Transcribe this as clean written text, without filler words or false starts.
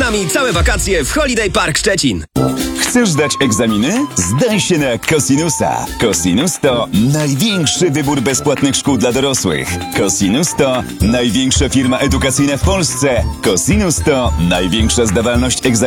nami całe wakacje w Holiday Park Szczecin. Chcesz zdać egzaminy? Zdaj się na Cosinusa. Cosinus to największy wybór bezpłatnych szkół dla dorosłych. Cosinus to największa firma edukacyjna w Polsce. Cosinus to największa zdawalność egzaminów